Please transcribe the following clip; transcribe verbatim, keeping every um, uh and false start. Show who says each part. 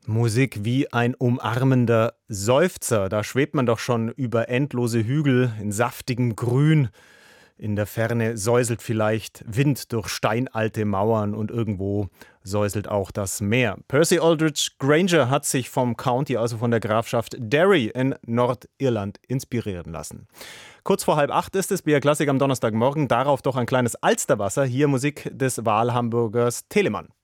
Speaker 1: Musik wie ein umarmender Seufzer. Da schwebt man doch schon über endlose Hügel in saftigem Grün. In der Ferne säuselt vielleicht Wind durch steinalte Mauern und irgendwo säuselt auch das Meer. Percy Aldridge Granger hat sich vom County, also von der Grafschaft Derry in Nordirland, inspirieren lassen. Kurz vor halb acht ist es, B R Klassik am Donnerstagmorgen. Darauf doch ein kleines Alsterwasser. Hier Musik des Wahlhamburgers Telemann.